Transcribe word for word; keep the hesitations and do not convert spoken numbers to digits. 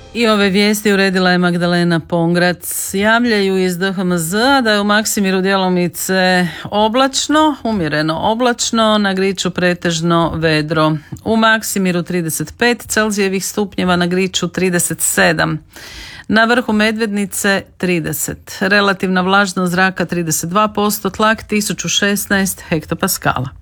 I ove vijesti uredila je Magdalena Pongrac. Javljaju iz D H M Z da je u Maksimiru djelomice oblačno, umjereno oblačno, na Griču pretežno vedro. U Maksimiru trideset pet Celzijevih stupnjeva, na Griču trideset sedam. Na vrhu Medvednice trideset. Relativna vlažnost zraka trideset dva posto, tlak tisuću šesnaest hektopaskala.